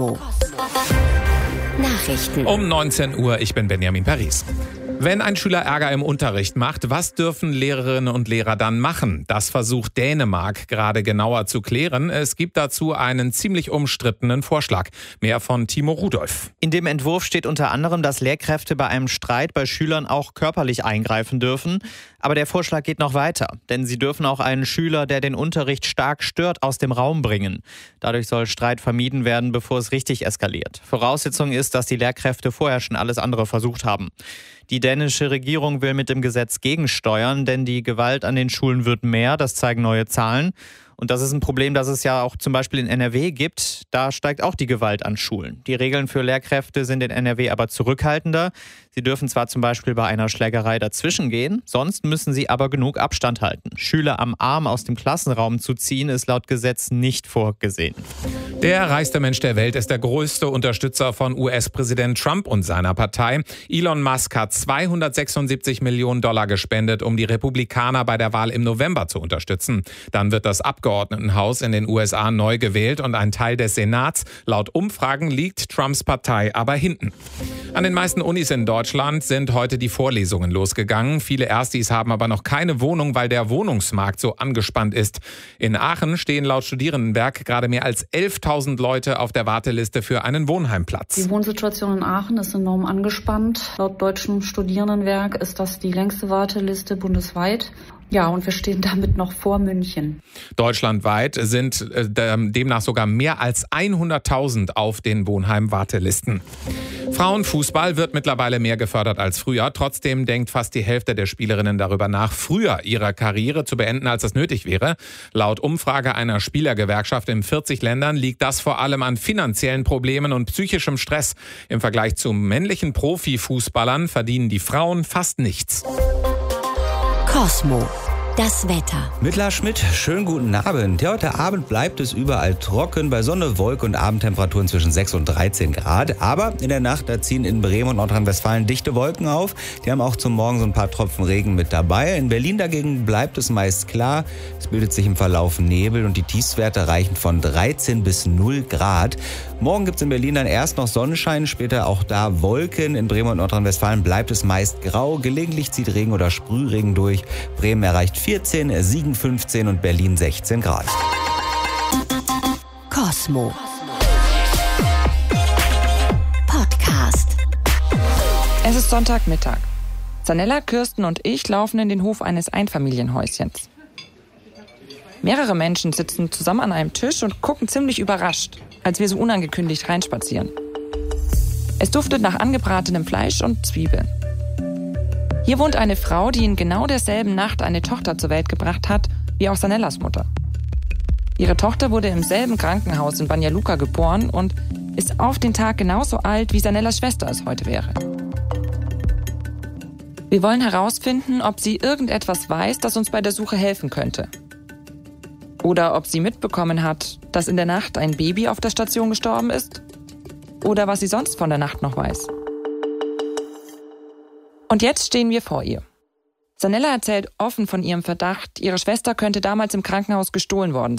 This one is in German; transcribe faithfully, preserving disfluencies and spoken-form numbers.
Nachrichten um neunzehn Uhr, ich bin Benjamin Paris. Wenn ein Schüler Ärger im Unterricht macht, was dürfen Lehrerinnen und Lehrer dann machen? Das versucht Dänemark gerade genauer zu klären. Es gibt dazu einen ziemlich umstrittenen Vorschlag. Mehr von Timo Rudolph. In dem Entwurf steht unter anderem, dass Lehrkräfte bei einem Streit bei Schülern auch körperlich eingreifen dürfen. Aber der Vorschlag geht noch weiter, denn sie dürfen auch einen Schüler, der den Unterricht stark stört, aus dem Raum bringen. Dadurch soll Streit vermieden werden, bevor es richtig eskaliert. Voraussetzung ist, dass die Lehrkräfte vorher schon alles andere versucht haben. Die dänische Regierung will mit dem Gesetz gegensteuern, denn die Gewalt an den Schulen wird mehr, das zeigen neue Zahlen. Und das ist ein Problem, das es ja auch zum Beispiel in N R W gibt. Da steigt auch die Gewalt an Schulen. Die Regeln für Lehrkräfte sind in N R W aber zurückhaltender. Sie dürfen zwar zum Beispiel bei einer Schlägerei dazwischen gehen, sonst müssen sie aber genug Abstand halten. Schüler am Arm aus dem Klassenraum zu ziehen, ist laut Gesetz nicht vorgesehen. Der reichste Mensch der Welt ist der größte Unterstützer von U S-Präsident Trump und seiner Partei. Elon Musk hat zweihundertsechsundsiebzig Millionen Dollar gespendet, um die Republikaner bei der Wahl im November zu unterstützen. Dann wird das Abgeordnetenhaus in den U S A neu gewählt und ein Teil des Senats. Laut Umfragen liegt Trumps Partei aber hinten. An den meisten Unis in Deutschland sind heute die Vorlesungen losgegangen. Viele Erstis haben aber noch keine Wohnung, weil der Wohnungsmarkt so angespannt ist. In Aachen stehen laut Studierendenwerk gerade mehr als elftausend Leute auf der Warteliste für einen Wohnheimplatz. Die Wohnsituation in Aachen ist enorm angespannt. Laut Deutschem Studierendenwerk ist das die längste Warteliste bundesweit. Ja, und wir stehen damit noch vor München. Deutschlandweit sind äh, demnach sogar mehr als hunderttausend auf den Wohnheim-Wartelisten. Frauenfußball wird mittlerweile mehr gefördert als früher. Trotzdem denkt fast die Hälfte der Spielerinnen darüber nach, früher ihre Karriere zu beenden, als das nötig wäre. Laut Umfrage einer Spielergewerkschaft in vierzig Ländern liegt das vor allem an finanziellen Problemen und psychischem Stress. Im Vergleich zu männlichen Profifußballern verdienen die Frauen fast nichts. Cosmo. Das Wetter. Mit Lars Schmidt, schönen guten Abend. Ja, heute Abend bleibt es überall trocken, bei Sonne, Wolke und Abendtemperaturen zwischen sechs und dreizehn Grad. Aber in der Nacht, da ziehen in Bremen und Nordrhein-Westfalen dichte Wolken auf. Die haben auch zum Morgen so ein paar Tropfen Regen mit dabei. In Berlin dagegen bleibt es meist klar. Es bildet sich im Verlauf Nebel und die Tiefstwerte reichen von dreizehn bis null Grad. Morgen gibt es in Berlin dann erst noch Sonnenschein, später auch da Wolken. In Bremen und Nordrhein-Westfalen bleibt es meist grau. Gelegentlich zieht Regen oder Sprühregen durch. Bremen erreicht vierzehn, Siegen fünfzehn und Berlin sechzehn Grad. Cosmo. Podcast. Es ist Sonntagmittag. Zanella, Kirsten und ich laufen in den Hof eines Einfamilienhäuschens. Mehrere Menschen sitzen zusammen an einem Tisch und gucken ziemlich überrascht, als wir so unangekündigt reinspazieren. Es duftet nach angebratenem Fleisch und Zwiebeln. Hier wohnt eine Frau, die in genau derselben Nacht eine Tochter zur Welt gebracht hat, wie auch Zanellas Mutter. Ihre Tochter wurde im selben Krankenhaus in Banja Luka geboren und ist auf den Tag genauso alt, wie Zanellas Schwester es heute wäre. Wir wollen herausfinden, ob sie irgendetwas weiß, das uns bei der Suche helfen könnte. Oder ob sie mitbekommen hat, dass in der Nacht ein Baby auf der Station gestorben ist. Oder was sie sonst von der Nacht noch weiß. Und jetzt stehen wir vor ihr. Zanella erzählt offen von ihrem Verdacht, ihre Schwester könnte damals im Krankenhaus gestohlen worden